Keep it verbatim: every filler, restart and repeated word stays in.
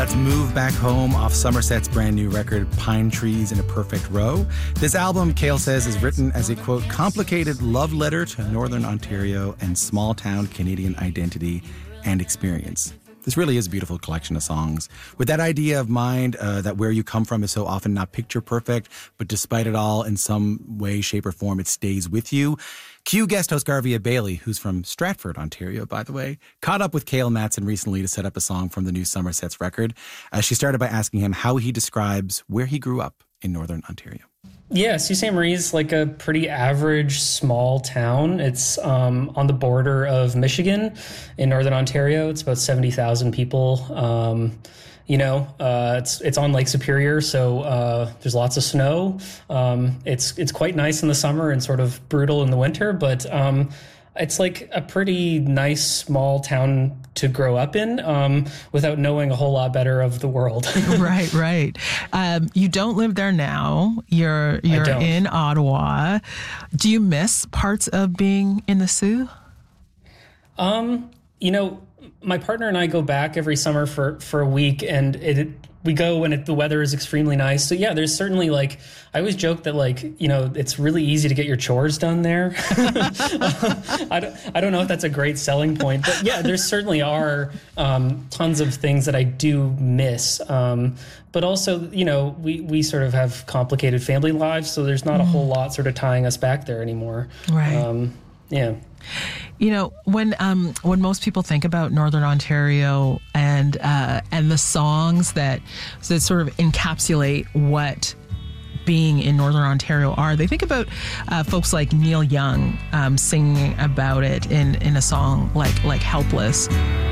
That's Move Back Home off Somerset's brand new record, Pine Trees in a Perfect Row. This album, Cale says, is written as a, quote, complicated love letter to Northern Ontario and small town Canadian identity and experience. This really is a beautiful collection of songs. With that idea of mind, uh, that where you come from is so often not picture perfect, but despite it all, in some way, shape, or form, it stays with you. Q guest host Garvia Bailey, who's from Stratford, Ontario, by the way, caught up with Cale Matson recently to set up a song from the new Somerset's record. Uh, she started by asking him how he describes where he grew up in Northern Ontario. Yeah, Sault Ste. Marie is like a pretty average small town. It's um, on the border of Michigan in Northern Ontario. It's about seventy thousand people. Um, you know, uh, it's it's on Lake Superior, so uh, there's lots of snow. Um, it's it's quite nice in the summer and sort of brutal in the winter, but um, it's like a pretty nice small town to grow up in um, without knowing a whole lot better of the world. Right, right. Um, you don't live there now. You're you're in Ottawa. Do you miss parts of being in the Soo? Um, you know, my partner and I go back every summer for, for a week, and it, it we go when it, the weather is extremely nice. So yeah, there's certainly like, I always joke that like, you know, it's really easy to get your chores done there. I, don't, I don't know if that's a great selling point, but yeah, there certainly are um, tons of things that I do miss. Um, but also, you know, we, we sort of have complicated family lives, so there's not mm. a whole lot sort of tying us back there anymore. Right. Um, yeah. You know, when um, when most people think about Northern Ontario and uh, and the songs that that sort of encapsulate what being in Northern Ontario are, they think about uh, folks like Neil Young um, singing about it in, in a song like like Helpless.